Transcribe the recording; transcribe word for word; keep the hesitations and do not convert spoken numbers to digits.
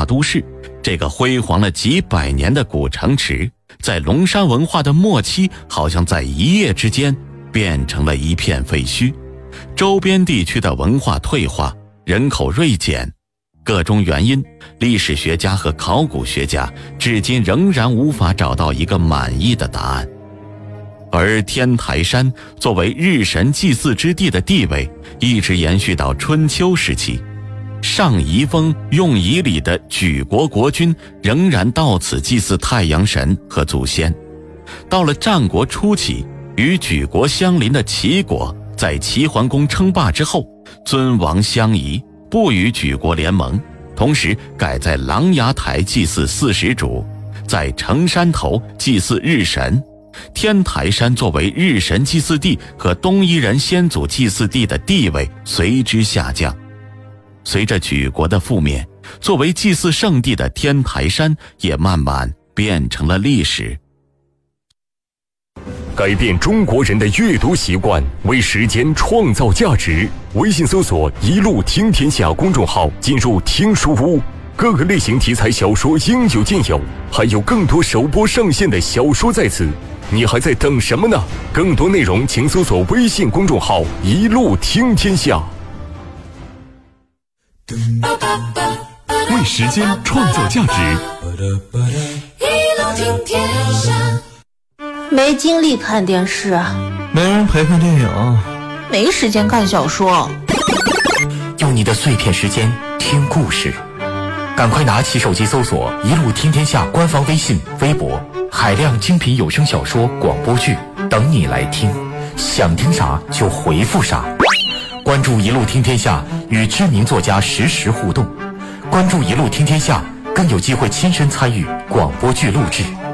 都市，这个辉煌了几百年的古城池，在龙山文化的末期，好像在一夜之间变成了一片废墟。周边地区的文化退化，人口锐减，各种原因，历史学家和考古学家至今仍然无法找到一个满意的答案。而天台山作为日神祭祀之地的地位，一直延续到春秋时期。上夷封用夷里的莒国国君仍然到此祭祀太阳神和祖先。到了战国初期，与莒国相邻的齐国在齐桓公称霸之后，尊王相夷，不与莒国联盟，同时改在琅琊台祭祀四始主，在城山头祭祀日神。天台山作为日神祭祀地和东夷人先祖祭祀地的地位随之下降。随着莒国的覆灭，作为祭祀圣地的天台山也慢慢变成了历史。 改变中国人的阅读习惯，为时间创造价值。微信搜索一路听天下公众号，进入听书屋，各个类型题材小说应有尽有，还有更多首播上线的小说在此，你还在等什么呢？更多内容请搜索微信公众号一路听天下。为时间创造价值， 一路听天下。没精力看电视， 没人陪看电影， 没时间看小说， 用你的碎片时间听故事。赶快拿起手机搜索一路听天下官方微信微博，海量精品有声小说广播剧等你来听，想听啥就回复啥。关注一路听天下，与知名作家实时互动。关注一路听天下，更有机会亲身参与广播剧录制。